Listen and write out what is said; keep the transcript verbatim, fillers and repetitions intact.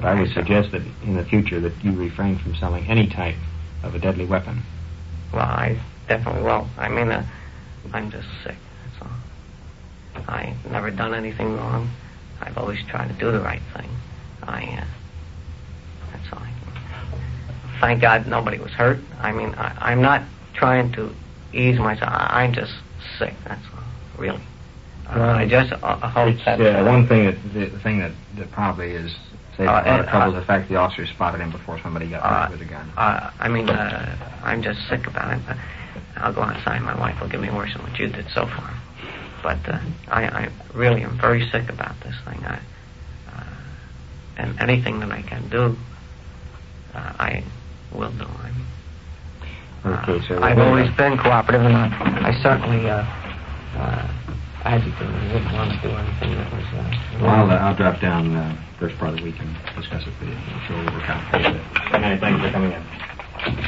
I would suggest that in the future that you refrain from selling any type of a deadly weapon. Well, I definitely will. I mean, uh, I'm just sick, that's all. I've never done anything wrong. I've always tried to do the right thing. I, uh, that's all. Thank God nobody was hurt. I mean, I, I'm not trying to ease myself. I, I'm just sick, that's all, really. Uh, well, I just uh, hope that... Yeah, uh, one thing that, the thing that, that probably is saving uh, a lot of trouble uh, is the fact the officer spotted him before somebody got hurt uh, with a gun. Uh, I mean, uh, I'm just sick about it. But I'll go outside. My wife will give me worse than what you did so far. But uh, I, I really am very sick about this thing. I, uh, and anything that I can do, uh, I will do. I mean, okay, so uh, I've always been cooperative, and I, I certainly uh, uh, agitated and wouldn't want to do anything that was... Uh, well, I'll, uh, I'll drop down uh, first part of the week and discuss it with you. I'm sure we'll work out. Thank you for coming in.